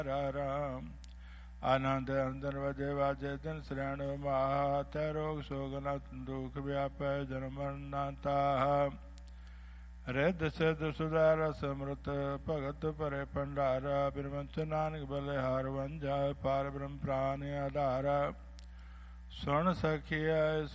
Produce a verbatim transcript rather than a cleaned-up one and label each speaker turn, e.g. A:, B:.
A: ਰਾਮ ਆਨੰਦ ਅੰਦਰ ਵਜੇ ਵਾਜੇ ਦਿਨ ਸਰੈਣ ਮਾਹ ਤੈ ਰੋਗ ਸੋਗ ਨ ਦੁਖ ਵਿਆਪੈ ਜਨਮ ਮਰਨ ਤਾਹ ਰਿੱਧ ਸਿੱਧ ਸੁਦਾ ਰਸ ਅੰਮ੍ਰਿਤ ਭਗਤ ਭਰੇ ਭੰਡਾਰਾ ਬਿਰਮੰਚ ਨਾਨਕ ਬਲਿਹਾਰ ਵੰਜਾ ਪਾਰ ਬ੍ਰਹਮ ਪ੍ਰਾਨ ਆਧਾਰਾ ਸੁਣ ਸਖੀਆ